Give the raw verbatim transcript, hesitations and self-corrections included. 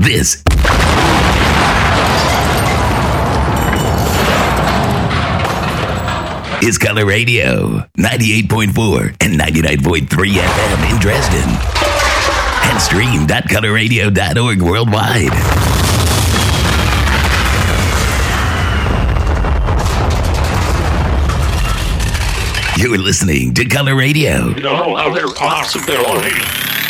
This is Color Radio, ninety-eight point four and ninety-nine point three F M in Dresden. And streamed at color radio dot org worldwide. You're listening to Color Radio. No other possibility.